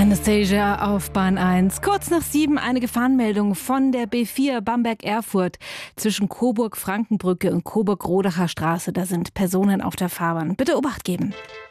Anastasia auf Bahn 1. Kurz nach 7 eine Gefahrenmeldung von der B4 Bamberg-Erfurt zwischen Coburg-Frankenbrücke und Coburg-Rodacher Straße. Da sind Personen auf der Fahrbahn. Bitte Obacht geben.